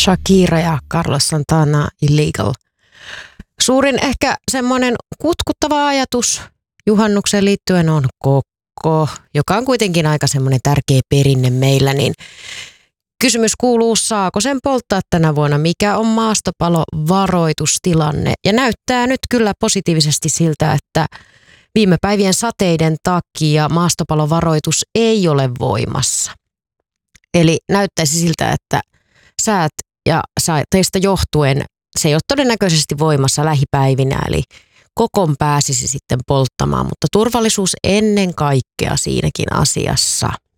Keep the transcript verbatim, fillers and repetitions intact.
Shakira ja Carlos Santana, Illegal. Suurin ehkä semmoinen kutkuttava ajatus juhannukseen liittyen on kokko, joka on kuitenkin aika semmoinen tärkeä perinne meillä, niin kysymys kuuluu, saako sen polttaa tänä vuonna, mikä on maastopalovaroitustilanne? Ja näyttää nyt kyllä positiivisesti siltä, että viime päivien sateiden takia maastopalovaroitus ei ole voimassa. Eli näyttäisi siltä, että säät ja sateista johtuen se ei ole todennäköisesti voimassa lähipäivinä, eli kokon pääsisi sitten polttamaan, mutta turvallisuus ennen kaikkea siinäkin asiassa.